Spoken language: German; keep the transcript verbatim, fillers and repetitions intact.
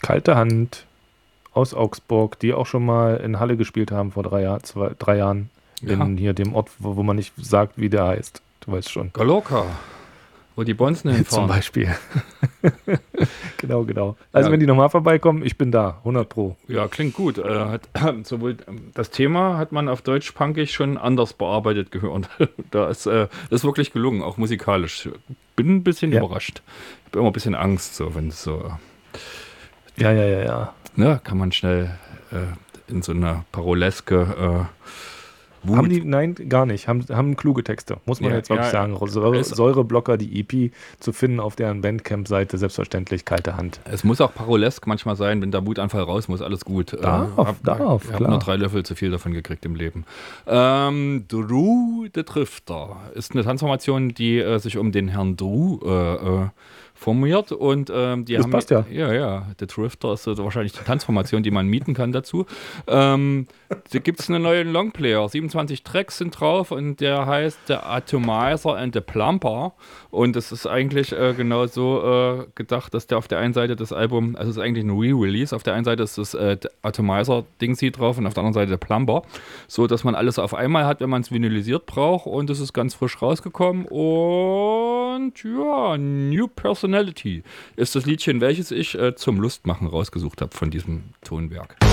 Kalte Hand aus Augsburg, die auch schon mal in Halle gespielt haben vor drei, Jahr, zwei, drei Jahren. In Ja. hier dem Ort, wo, wo man nicht sagt, wie der heißt. Du weißt schon. Galorca, wo die Bonzen Zum hinfahren. Beispiel. Genau, genau. Also Ja. wenn die nochmal vorbeikommen, ich bin da, hundert Pro. Ja, klingt gut. Äh, hat, sowohl ähm, das Thema hat man auf Deutsch punkig schon anders bearbeitet gehört. Da ist äh, das ist wirklich gelungen, auch musikalisch. Bin ein bisschen Ja. überrascht. Ich habe immer ein bisschen Angst, so wenn es so, Ja, ja, ja, ja. ne, kann man schnell äh, in so eine Paroleske äh, Wut. Haben die, nein, gar nicht. Haben, haben kluge Texte, muss man Ja, jetzt wirklich ja, sagen. Säure, es- Säureblocker, die E P zu finden auf deren Bandcamp-Seite, selbstverständlich kalte Hand. Es muss auch parolesk manchmal sein, wenn der Wutanfall raus muss, alles gut. Darf, äh, hab, darf, Ich habe klar. nur drei Löffel zu viel davon gekriegt im Leben. Ähm, Drew the Drifter ist eine Transformation, die äh, sich um den Herrn Drew äh, äh, formiert und ähm, die Das haben passt ja. ja ja The Drifter ist so wahrscheinlich die Transformation, die man mieten kann dazu. Ähm, da gibt es einen neuen Longplayer, siebenundzwanzig Tracks sind drauf und der heißt The Atomizer and the Plumper und es ist eigentlich äh, genau so äh, gedacht, dass der auf der einen Seite das Album, also es ist eigentlich ein Re-Release, auf der einen Seite ist das äh, Atomizer-Dingsy drauf und auf der anderen Seite der Plumber, so dass man alles auf einmal hat, wenn man es vinylisiert braucht und es ist ganz frisch rausgekommen und ja, New Personality ist das Liedchen, welches ich äh, zum Lustmachen rausgesucht habe von diesem Tonwerk.